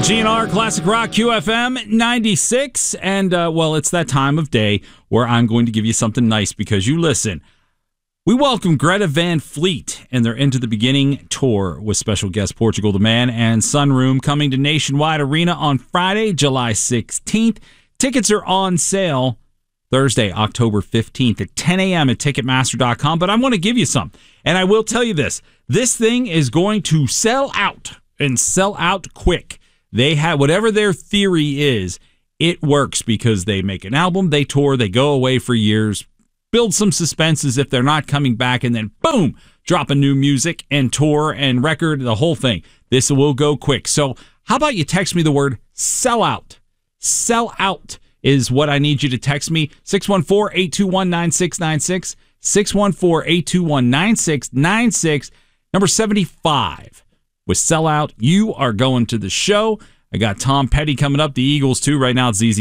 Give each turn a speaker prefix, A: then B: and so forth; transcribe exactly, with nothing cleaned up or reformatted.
A: G N R Classic Rock Q F M ninety-six. And, uh, well, it's that time of day where I'm going to give you something nice because you listen. We welcome Greta Van Fleet and their Into the Beginning tour with special guest Portugal the Man and Sunroom coming to Nationwide Arena on Friday, July sixteenth. Tickets are on sale Thursday, October fifteenth at ten a.m. at Ticketmaster dot com. But I want to give you some. And I will tell you this. This thing is going to sell out and sell out quick. They have whatever their theory is, it works because they make an album, they tour, they go away for years, build some suspenses if they're not coming back, and then boom, drop a new music and tour and record, the whole thing. This will go quick. So how about you text me the word sell out? Sell out is what I need you to text me. six one four, eight two one, nine six nine six. six one four, eight two one, nine six nine six. Number seventy-five. With Sellout, you are going to the show. I got Tom Petty coming up, the Eagles too. Right now it's Z Z